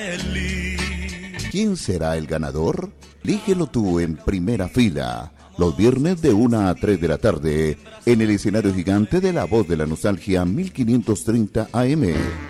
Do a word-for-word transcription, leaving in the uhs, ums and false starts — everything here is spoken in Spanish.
¿Quién será el ganador? Elígelo tú en Primera Fila, los viernes de una a tres de la tarde, en el escenario gigante de La Voz de la Nostalgia mil quinientos treinta A M.